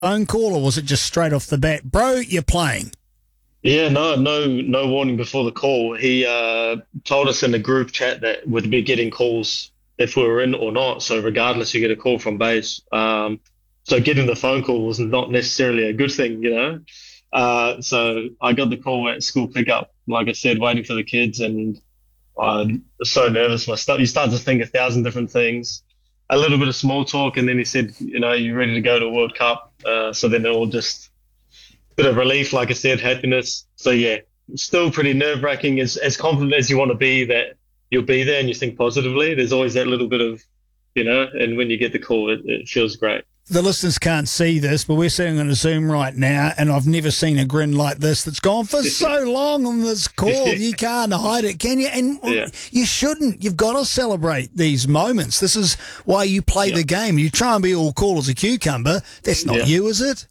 phone call, or was it just straight off the bat, bro, you're playing? Yeah, no warning before the call. He told us in the group chat that we'd be getting calls if we were in or not. So regardless, you get a call from base. So getting the phone call was not necessarily a good thing, you know. So I got the call at school pickup, like I said, waiting for the kids, and I was so nervous. You start to think 1,000 different things, a little bit of small talk, and then he said, you know, you're ready to go to World Cup. So then it all just bit of relief, like I said, happiness. So yeah, still pretty nerve wracking. As confident as you want to be that you'll be there and you think positively, there's always that little bit of, you know, and when you get the call, it feels great. The listeners can't see this, but we're sitting on a Zoom right now, and I've never seen a grin like this that's gone for so long on this call. You can't hide it, can you? And you shouldn't. You've got to celebrate these moments. This is why you play the game. You try and be all cool as a cucumber. That's not you, is it?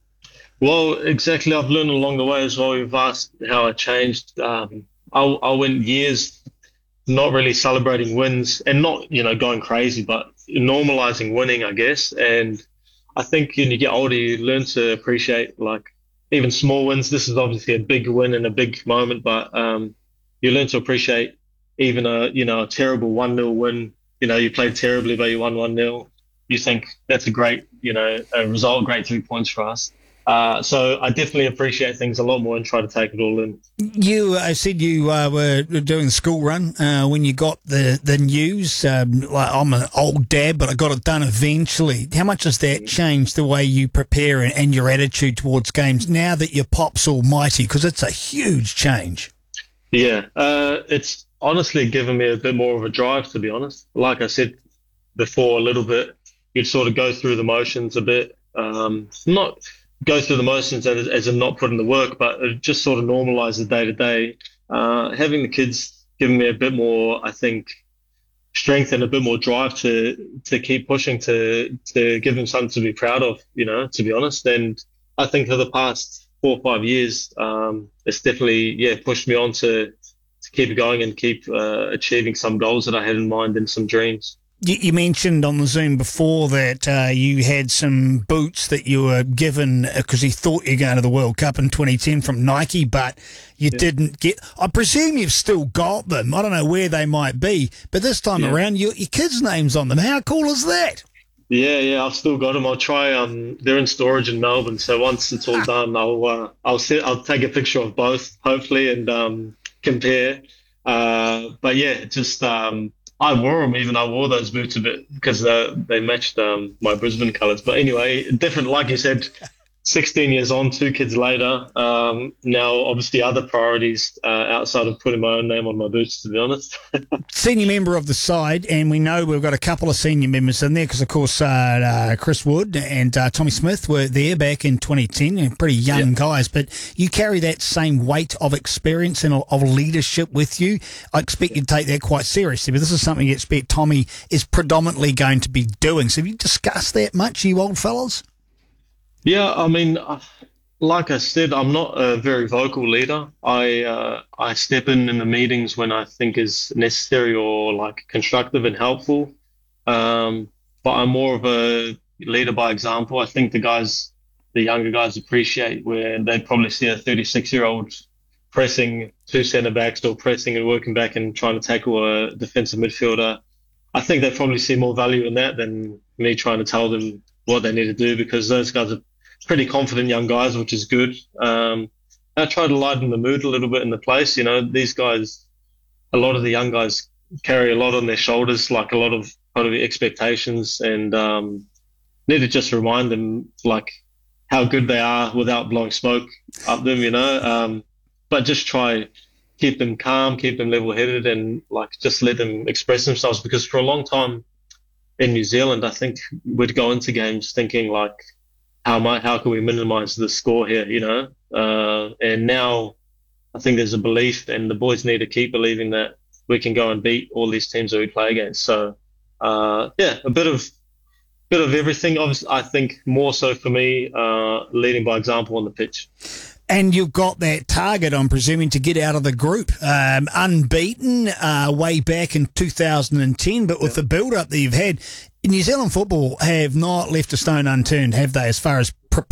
Well, exactly. I've learned along the way as well. You've asked how I changed. I went years not really celebrating wins and not, you know, going crazy, but normalizing winning, I guess. And I think when you get older, you learn to appreciate like even small wins. This is obviously a big win and a big moment, but you learn to appreciate even a terrible 1-0 win. You know, you played terribly, but you won 1-0. You think that's a great, a result, great 3 points for us. So I definitely appreciate things a lot more and try to take it all in. I said you were doing the school run when you got the news. Like I'm an old dad, but I got it done eventually. How much has that changed the way you prepare and your attitude towards games now that your pop's almighty? Because it's a huge change. Yeah, it's honestly given me a bit more of a drive, to be honest. Like I said before, a little bit, you'd sort of go through the motions a bit, not go through the motions as in not putting the work, but it just sort of normalize the day to day. Having the kids giving me a bit more, I think, strength and a bit more drive to keep pushing, to give them something to be proud of, to be honest. And I think for the past 4 or 5 years, it's definitely, pushed me on to keep going and keep achieving some goals that I had in mind and some dreams. You mentioned on the Zoom before that you had some boots that you were given because you thought you were going to the World Cup in 2010 from Nike, but you didn't get. I presume you've still got them. I don't know where they might be, but this time around, your kids' name's on them. How cool is that? Yeah, I've still got them. I'll try. They're in storage in Melbourne, so once it's all done, I'll take a picture of both, hopefully, and compare. But yeah, just. I wore them, I wore those boots a bit because they matched my Brisbane colours. But anyway, different, like you said, 16 years on, 2 kids later. Now, obviously, other priorities outside of putting my own name on my boots, to be honest. Senior member of the side, and we know we've got a couple of senior members in there because, of course, Chris Wood and Tommy Smith were there back in 2010, and pretty young guys. But you carry that same weight of experience and of leadership with you. I expect you to take that quite seriously, but this is something you expect Tommy is predominantly going to be doing. So have you discussed that much, you old fellas? Yeah, I mean, like I said, I'm not a very vocal leader. I step in the meetings when I think is necessary or like constructive and helpful. But I'm more of a leader by example. I think the younger guys appreciate where they'd probably see a 36-year-old pressing 2 centre backs or pressing and working back and trying to tackle a defensive midfielder. I think they probably see more value in that than me trying to tell them what they need to do, because those guys are pretty confident young guys, which is good. I try to lighten the mood a little bit in the place. These guys, a lot of the young guys carry a lot on their shoulders, like a lot of expectations, and need to just remind them like how good they are without blowing smoke up them, but just try keep them calm, keep them level-headed, and like just let them express themselves, because for a long time in New Zealand, I think we'd go into games thinking like, how can we minimize the score here, and now I think there's a belief, and the boys need to keep believing that we can go and beat all these teams that we play against. So a bit of everything. Obviously, I think more so for me, leading by example on the pitch. And you've got that target, I'm presuming, to get out of the group. Unbeaten way back in 2010, but with the build-up that you've had, New Zealand football have not left a stone unturned, have they, as far as